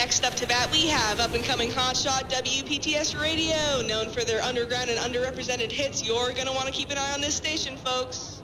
Next up to bat, we have up-and-coming hotshot WPTS Radio. Known for their underground and underrepresented hits, you're going to want to keep an eye on this station, folks.